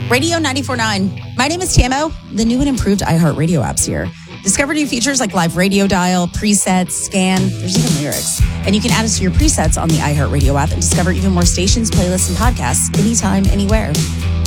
Radio 94.9. My name is Tamo. The new and improved iHeartRadio app's here. Discover new features like live radio dial, presets, scan. There's even lyrics. And you can add us to your presets on the iHeartRadio app and discover even more stations, playlists, and podcasts anytime, anywhere.